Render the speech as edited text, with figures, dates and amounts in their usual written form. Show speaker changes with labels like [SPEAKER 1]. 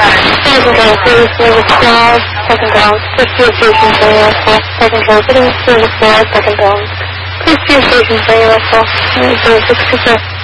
[SPEAKER 1] Second control, please move it 12, second down. Please be a station for your vehicle. Second control, please move it 12, second down. Please be a station for your vehicle. 0626.